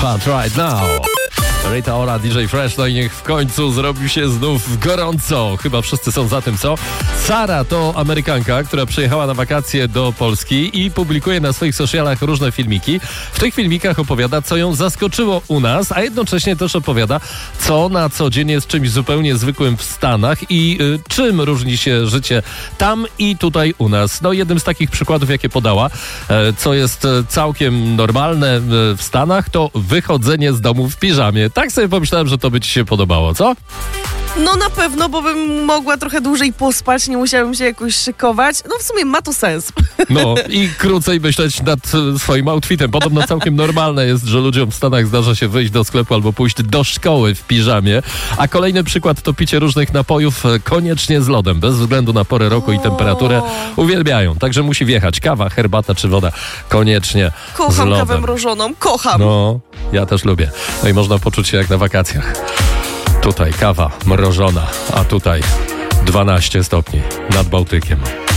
But right now Rita Ora, DJ Fresh, no i niech w końcu zrobi się znów gorąco. Chyba wszyscy są za tym, co? Sara to Amerykanka, która przyjechała na wakacje do Polski i publikuje na swoich socialach różne filmiki. W tych filmikach opowiada, co ją zaskoczyło u nas, a jednocześnie też opowiada, co na co dzień jest czymś zupełnie zwykłym w Stanach i czym różni się życie tam i tutaj u nas. No jednym z takich przykładów, jakie podała, co jest całkiem normalne w Stanach, to wychodzenie z domu w piżamie. Tak sobie pomyślałem, że to by ci się podobało, co? No na pewno, bo bym mogła trochę dłużej pospać, nie musiałabym się jakoś szykować. No w sumie ma to sens. No i krócej myśleć nad swoim outfitem. Podobno całkiem normalne jest, że ludziom w Stanach zdarza się wyjść do sklepu albo pójść do szkoły w piżamie. A kolejny przykład to picie różnych napojów koniecznie z lodem, bez względu na porę roku i temperaturę. Uwielbiają, także musi wjechać kawa, herbata czy woda. Koniecznie z Kocham lodem. kawę mrożoną, kocham. No, ja też lubię. No i można poczuć się jak na wakacjach. Tutaj kawa mrożona, a tutaj 12 stopni nad Bałtykiem.